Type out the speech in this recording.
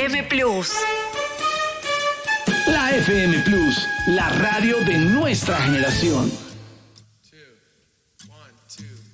FM Plus. La FM Plus, la radio de nuestra generación. 2, 1, 2.